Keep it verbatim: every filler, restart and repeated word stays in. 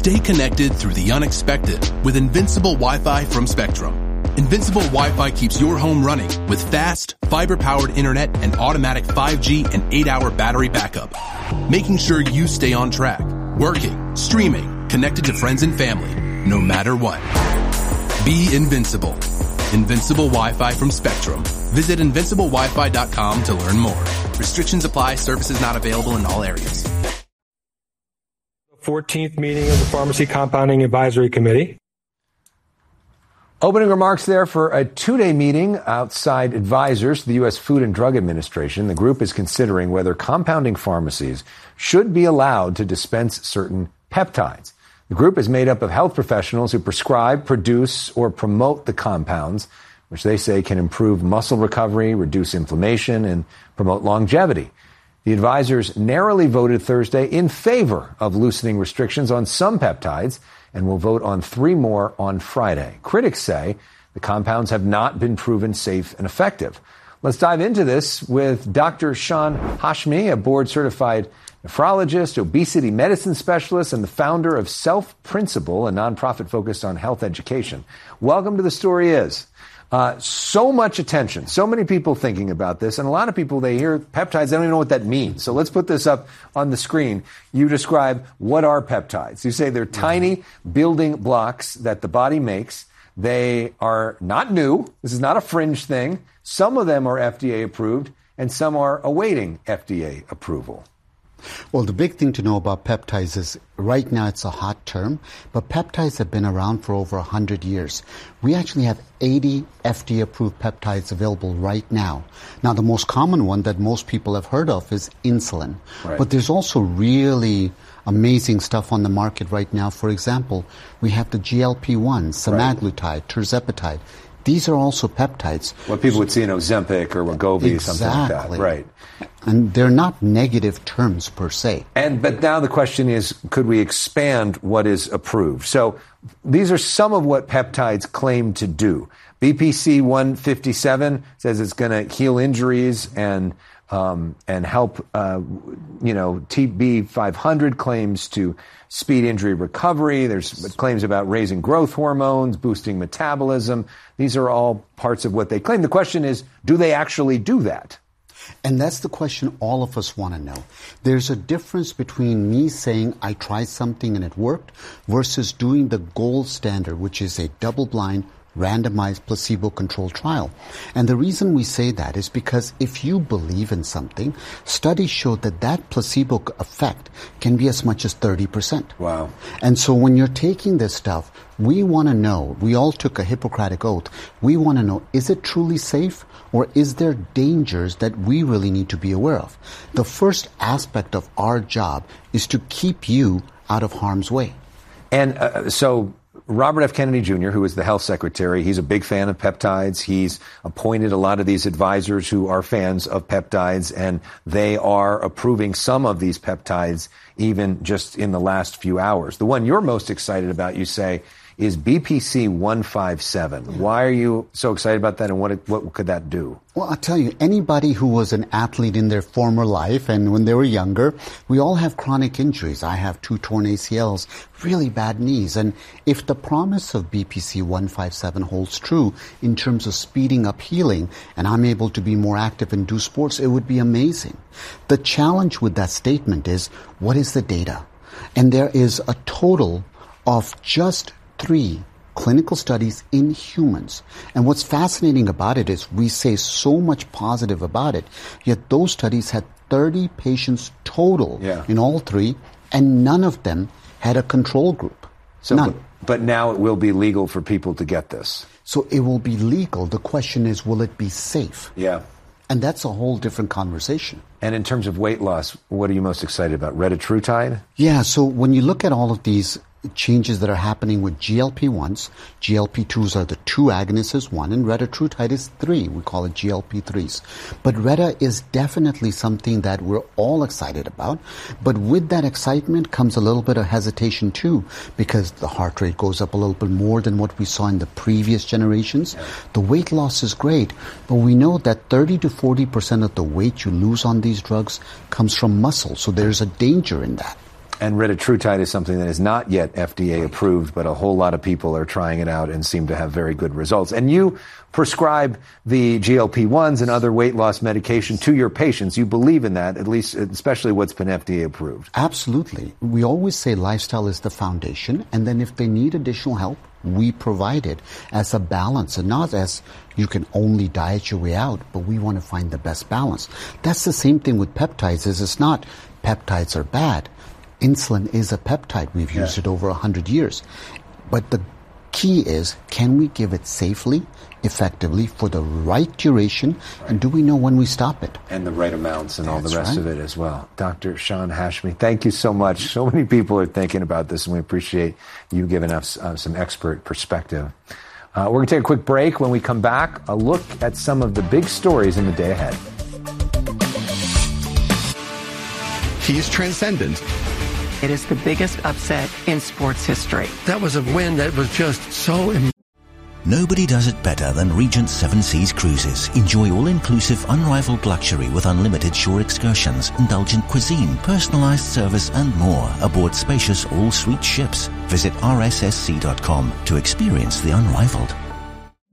Stay connected through the unexpected with Invincible Wi-Fi from Spectrum. Invincible Wi-Fi keeps your home running with fast, fiber-powered internet and automatic five G and eight hour battery backup, making sure you stay on track, working, streaming, connected to friends and family, no matter what. Be invincible. Invincible Wi-Fi from Spectrum. Visit invincible wi fi dot com to learn more. Restrictions apply. Services not available in all areas. fourteenth meeting of the Pharmacy Compounding Advisory Committee. Opening remarks there for a two-day meeting outside advisors to the U S Food and Drug Administration. The group is considering whether compounding pharmacies should be allowed to dispense certain peptides. The group is made up of health professionals who prescribe, produce, or promote the compounds, which they say can improve muscle recovery, reduce inflammation, and promote longevity. The advisors narrowly voted Thursday in favor of loosening restrictions on some peptides and will vote on three more on Friday. Critics say the compounds have not been proven safe and effective. Let's dive into this with Doctor Sean Hashmi, a board-certified nephrologist, obesity medicine specialist, and the founder of Self Principle, a nonprofit focused on health education. Welcome to The Story Is. Uh, so much attention, so many people thinking about this, and a lot of people, they hear peptides, they don't even know what that means. So let's put this up on the screen. You describe what are peptides. You say they're tiny building blocks that the body makes. They are not new. This is not a fringe thing. Some of them are F D A approved, and some are awaiting F D A approval. Well, the big thing to know about peptides is right now it's a hot term, but peptides have been around for over one hundred years. We actually have eighty F D A-approved peptides available right now. Now, the most common one that most people have heard of is insulin. Right. But there's also really amazing stuff on the market right now. For example, we have the G L P one, semaglutide, right. tirzepatide. These are also peptides. What people would see in Ozempic or Wegovy, exactly. something like that. Right. And they're not negative terms per se. And but now the question is, could we expand what is approved? So these are some of what peptides claim to do. B P C one fifty-seven says it's going to heal injuries and um, and help. Uh, you know, T B five hundred claims to speed injury recovery. There's claims about raising growth hormones, boosting metabolism. These are all parts of what they claim. The question is, do they actually do that? And that's the question all of us want to know. There's a difference between me saying I tried something and it worked versus doing the gold standard, which is a double-blind, randomized, placebo-controlled trial. And the reason we say that is because if you believe in something, studies show that that placebo effect can be as much as thirty percent. Wow. And so when you're taking this stuff, we want to know, we all took a Hippocratic oath, we want to know, is it truly safe or is there dangers that we really need to be aware of? The first aspect of our job is to keep you out of harm's way. And uh, so Robert F. Kennedy Junior, who is the health secretary, he's a big fan of peptides. He's appointed a lot of these advisors who are fans of peptides, and they are approving some of these peptides even just in the last few hours. The one you're most excited about, you say, is B P C one fifty-seven. Why are you so excited about that, and what what could that do? Well, I'll tell you, anybody who was an athlete in their former life and when they were younger, we all have chronic injuries. I have two torn A C Ls, really bad knees. And if the promise of B P C one fifty-seven holds true in terms of speeding up healing and I'm able to be more active and do sports, it would be amazing. The challenge with that statement is, what is the data? And there is a total of just three clinical studies in humans. And what's fascinating about it is we say so much positive about it, yet those studies had thirty patients total yeah. in all three, and none of them had a control group. So, none. But, but now it will be legal for people to get this. So it will be legal. The question is, will it be safe? Yeah. And that's a whole different conversation. And in terms of weight loss, what are you most excited about? Retatrutide? Yeah, so when you look at all of these changes that are happening with G L P ones, G L P twos are the two agonists is one, and retatrutide is three. We call it G L P threes. But Reta is definitely something that we're all excited about. But with that excitement comes a little bit of hesitation too, because the heart rate goes up a little bit more than what we saw in the previous generations. Yeah. The weight loss is great, but we know that thirty to forty percent of the weight you lose on these drugs comes from muscle. So there's a danger in that. And retatrutide is something that is not yet F D A approved, but a whole lot of people are trying it out and seem to have very good results. And you prescribe the G L P ones and other weight loss medication to your patients. You believe in that, at least, especially what's been F D A approved. Absolutely. We always say lifestyle is the foundation, and then if they need additional help, we provide it as a balance, and not as you can only diet your way out, but we want to find the best balance. That's the same thing with peptides. Is it's not peptides are bad. Insulin is a peptide. We've yeah. used it over one hundred years. But the key is, can we give it safely, effectively, for the right duration, right. and do we know when we stop it? And the right amounts and That's all the rest right. of it as well. Doctor Sean Hashmi, thank you so much. So many people are thinking about this, and we appreciate you giving us uh, some expert perspective. Uh, we're going to take a quick break. When we come back, a look at some of the big stories in the day ahead. He's transcendent. It is the biggest upset in sports history. That was a win that was just so impressive. Nobody does it better than Regent Seven Seas Cruises. Enjoy all-inclusive, unrivaled luxury with unlimited shore excursions, indulgent cuisine, personalized service, and more aboard spacious all-suite ships. Visit r s s c dot com to experience the unrivaled.